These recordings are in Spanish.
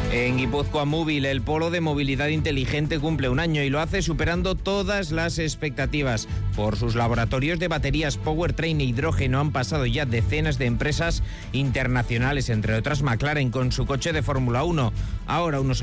En Guipúzcoa Móvil, el polo de movilidad inteligente cumple un año y lo hace superando todas las expectativas. Por sus laboratorios de baterías Powertrain e hidrógeno han pasado ya decenas de empresas internacionales, entre otras McLaren con su coche de Fórmula 1. Ahora, un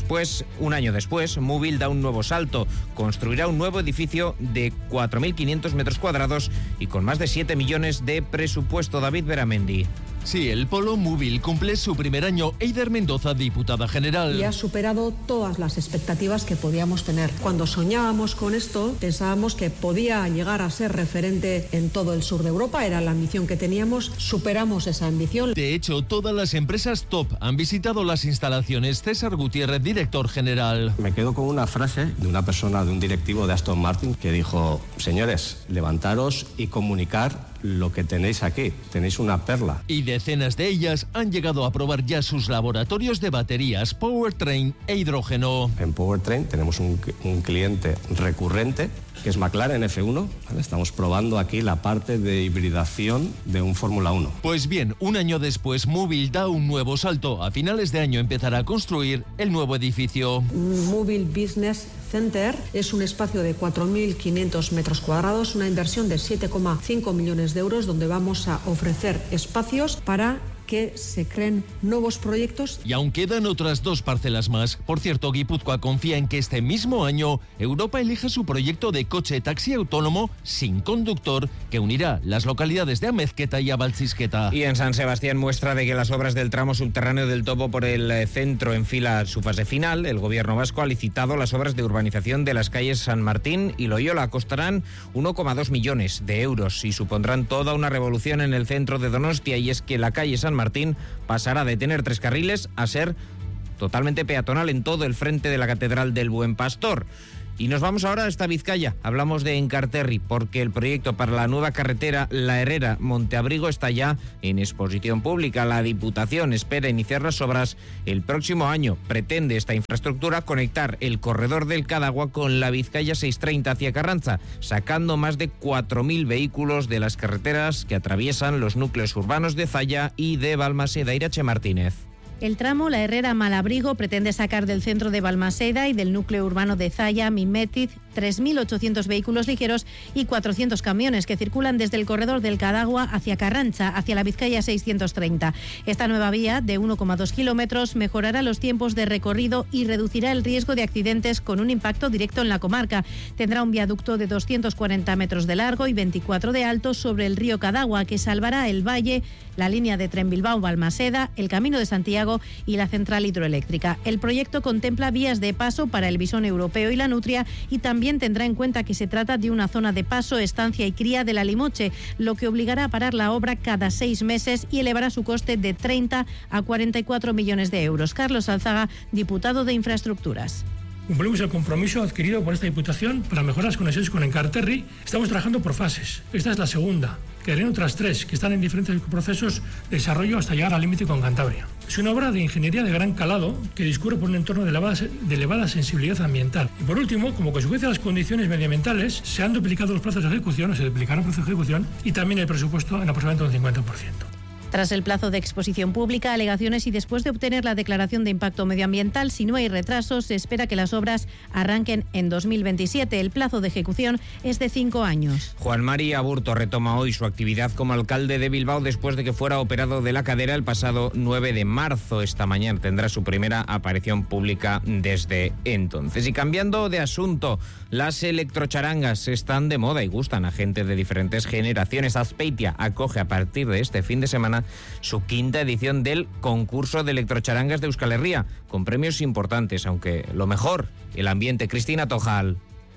año después, Móvil da un nuevo salto. Construirá un nuevo edificio de 4.500 metros cuadrados y con más de 7 millones de presupuesto. David Beramendi. Sí, el polo Móvil cumple su primer año. Eider Mendoza, diputada general. Y ha superado todas las expectativas que podíamos tener. Cuando soñábamos con esto, pensábamos que podía llegar a ser referente en todo el sur de Europa. Era la ambición que teníamos. Superamos esa ambición. De hecho, todas las empresas top han visitado las instalaciones. César Gutiérrez, director general. Me quedo con una frase de una persona, de un directivo de Aston Martin, que dijo: señores, levantaros y comunicar lo que tenéis aquí. Tenéis una perla. Y decenas de ellas han llegado a probar ya sus laboratorios de baterías Powertrain e hidrógeno. En Powertrain tenemos un cliente recurrente, que es McLaren F1. ¿Vale? Estamos probando aquí la parte de hibridación de un Fórmula 1. Pues bien, un año después, Móvil da un nuevo salto. A finales de año empezará a construir el nuevo edificio. Móvil Business Center es un espacio de 4.500 metros cuadrados, una inversión de 7,5 millones de euros, donde vamos a ofrecer espacios para que se creen nuevos proyectos. Y aún quedan otras 2 parcelas más. Por cierto, Guipúzcoa confía en que este mismo año Europa elija su proyecto de coche taxi autónomo sin conductor que unirá las localidades de Amezqueta y Abaltzizqueta. Y en San Sebastián, muestra de que las obras del tramo subterráneo del Topo por el centro enfilan su fase final. El gobierno vasco ha licitado las obras de urbanización de las calles San Martín y Loyola. Costarán 1,2 millones de euros y supondrán toda una revolución en el centro de Donostia. Y es que la calle San Martín pasará de tener 3 carriles a ser totalmente peatonal en todo el frente de la Catedral del Buen Pastor. Y nos vamos ahora hasta Vizcaya. Hablamos de Enkarterri, porque el proyecto para la nueva carretera La Herrera-Monteabrigo está ya en exposición pública. La Diputación espera iniciar las obras el próximo año. Pretende esta infraestructura conectar el corredor del Cadagua con la Vizcaya 630 hacia Carranza, sacando más de 4.000 vehículos de las carreteras que atraviesan los núcleos urbanos de Zalla y de Balmaseda. Irache Martínez. El tramo La Herrera-Malabrigo pretende sacar del centro de Balmaseda y del núcleo urbano de Zalla, Mimetiz, 3.800 vehículos ligeros y 400 camiones que circulan desde el corredor del Cadagua hacia Carranza, hacia la Vizcaya 630. Esta nueva vía de 1,2 kilómetros mejorará los tiempos de recorrido y reducirá el riesgo de accidentes con un impacto directo en la comarca. Tendrá un viaducto de 240 metros de largo y 24 de alto sobre el río Cadagua, que salvará el valle, la línea de tren Bilbao-Balmaseda, el Camino de Santiago y la central hidroeléctrica. El proyecto contempla vías de paso para el bisón europeo y la nutria, y también tendrá en cuenta que se trata de una zona de paso, estancia y cría de la limoche, lo que obligará a parar la obra cada 6 meses y elevará su coste de 30 a 44 millones de euros. Carlos Alzaga, diputado de Infraestructuras. Cumplimos el compromiso adquirido por esta Diputación para mejorar las conexiones con Enkarterri. Estamos trabajando por fases. Esta es la segunda. Quedarían otras 3 que están en diferentes procesos de desarrollo hasta llegar al límite con Cantabria. Es una obra de ingeniería de gran calado que discurre por un entorno de elevada sensibilidad ambiental. Y por último, como consecuencia de las condiciones medioambientales, se han duplicado los plazos de ejecución, se duplicaron los plazos de ejecución y también el presupuesto en aproximadamente un 50%. Tras el plazo de exposición pública, alegaciones y después de obtener la declaración de impacto medioambiental, si no hay retrasos, se espera que las obras arranquen en 2027. El plazo de ejecución es de 5 años. Juan Mari Aburto retoma hoy su actividad como alcalde de Bilbao después de que fuera operado de la cadera el pasado 9 de marzo. Esta mañana tendrá su primera aparición pública desde entonces. Y cambiando de asunto, las electrocharangas están de moda y gustan a gente de diferentes generaciones. Azpeitia acoge a partir de este fin de semana su 5ª edición del concurso de electrocharangas de Euskal Herria, con premios importantes, aunque lo mejor, el ambiente. Cristina Tojal.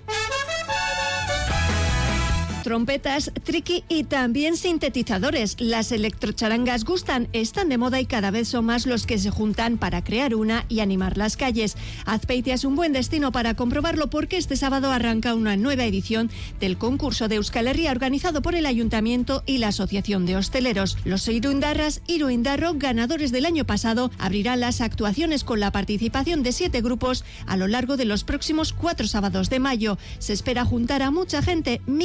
Trompetas, triqui y también sintetizadores. Las electrocharangas gustan, están de moda y cada vez son más los que se juntan para crear una y animar las calles. Azpeitia es un buen destino para comprobarlo porque este sábado arranca una nueva edición del concurso de Euskal Herria organizado por el Ayuntamiento y la Asociación de Hosteleros. Los iruindarras, Iruindarro, ganadores del año pasado, abrirán las actuaciones con la participación de 7 grupos a lo largo de los próximos 4 sábados de mayo. Se espera juntar a mucha gente. Mikel Odrio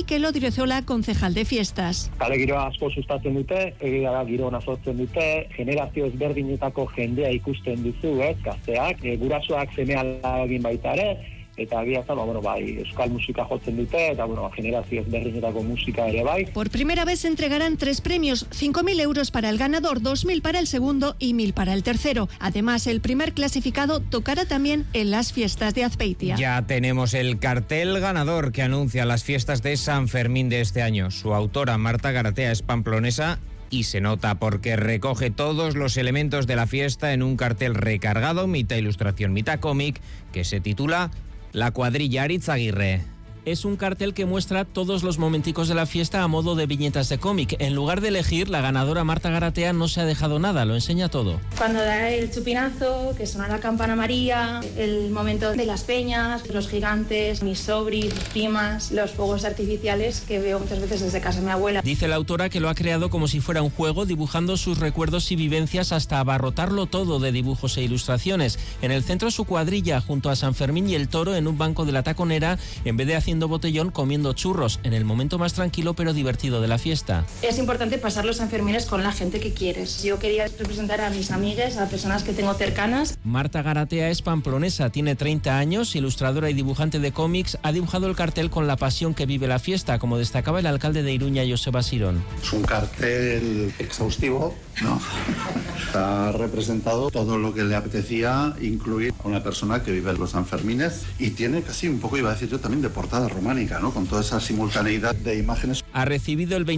Odriozola, concejal de fiestas. Kale giroa asko sustatzen dute, egia da giro ona sortzen dute, generazio ezberdinetako jendea ikusten duzu, gazteak, gurasoak semea egin baita ere, eta egia da, euskal musika jotzen dute, eta generazio ezberdinetako musika ere bai. Por primera vez se entregarán 3 premios, 5.000 euros para el ganador, 2.000 para el segundo y 1.000 para el tercero. Además, el primer clasificado tocará también en las fiestas de Azpeitia. Ya tenemos el cartel ganador que anuncia las fiestas de San Fermín de este año. Su autora, Marta Garatea, es pamplonesa y se nota porque recoge todos los elementos de la fiesta en un cartel recargado, mitad ilustración, mitad cómic, que se titula La cuadrilla Aritzaguirre. Es un cartel que muestra todos los momenticos de la fiesta a modo de viñetas de cómic. En lugar de elegir, la ganadora Marta Garatea no se ha dejado nada, lo enseña todo. Cuando da el chupinazo, que suena la campana María, el momento de las peñas, los gigantes, mis sobris, mis primas, los fuegos artificiales que veo muchas veces desde casa de mi abuela. Dice la autora que lo ha creado como si fuera un juego, dibujando sus recuerdos y vivencias hasta abarrotarlo todo de dibujos e ilustraciones. En el centro su cuadrilla, junto a San Fermín y el toro en un banco de la Taconera, en vez de haciendo botellón, comiendo churros, en el momento más tranquilo pero divertido de la fiesta. Es importante pasar los Sanfermines con la gente que quieres. Yo quería representar a mis amigas, a personas que tengo cercanas. Marta Garatea es pamplonesa, tiene 30 años, ilustradora y dibujante de cómics, ha dibujado el cartel con la pasión que vive la fiesta, como destacaba el alcalde de Iruña, Joseba Sirón. Es un cartel exhaustivo, ¿no? Ha representado todo lo que le apetecía incluir a una persona que vive en los Sanfermines y tiene casi un poco, iba a decir yo también, de portada románica, ¿no? Con toda esa simultaneidad de imágenes. Ha recibido el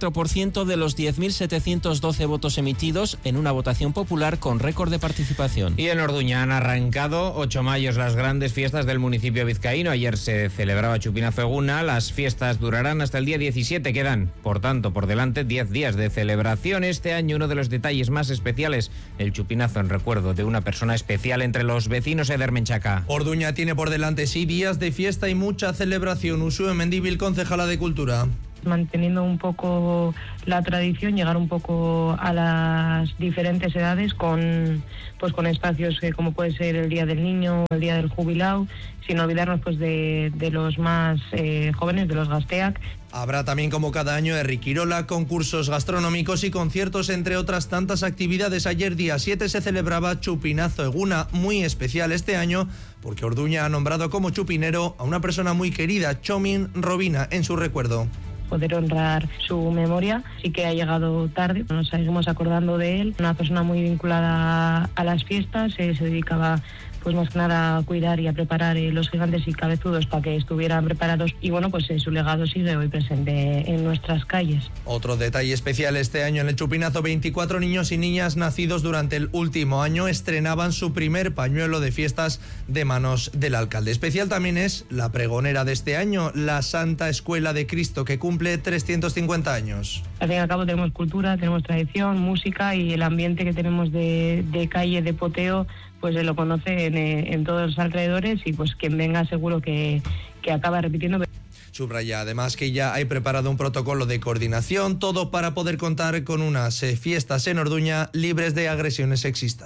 24% de los 10.712 votos emitidos en una votación popular con récord de participación. Y en Orduña han arrancado 8 mayos las grandes fiestas del municipio vizcaíno. Ayer se celebraba Chupinazo Eguna. Las fiestas durarán hasta el día 17. Quedan, por tanto, por delante 10 días de celebración. Este año uno de los detalles más especiales, el chupinazo en recuerdo de una persona especial entre los vecinos de Menchaca. Orduña tiene por delante sí días de fiesta y mucha celebración. Usue Mendíbil, concejala de Cultura. Manteniendo un poco la tradición, llegar un poco a las diferentes edades con espacios como puede ser el Día del Niño, el Día del Jubilado, sin olvidarnos de los más jóvenes, de los Gasteac. Habrá también, como cada año, Herrikirola, concursos gastronómicos y conciertos, entre otras tantas actividades. Ayer, día 7, se celebraba Chupinazo Eguna, muy especial este año, porque Orduña ha nombrado como chupinero a una persona muy querida, Txomin Robina, en su recuerdo. Poder honrar su memoria, sí que ha llegado tarde, nos seguimos acordando de él, una persona muy vinculada a las fiestas, se dedicaba pues más que nada a cuidar y a preparar los gigantes y cabezudos para que estuvieran preparados y su legado sigue hoy presente en nuestras calles. Otro detalle especial este año en el Chupinazo, 24 niños y niñas nacidos durante el último año estrenaban su primer pañuelo de fiestas de manos del alcalde. Especial también es la pregonera de este año, la Santa Escuela de Cristo, que cumple 350 años. Al fin y al cabo tenemos cultura, tenemos tradición, música y el ambiente que tenemos de calle, de poteo, pues se lo conoce en todos los alrededores y pues quien venga seguro que acaba repitiendo. Subraya además que ya hay preparado un protocolo de coordinación, todo para poder contar con unas fiestas en Orduña libres de agresiones sexistas.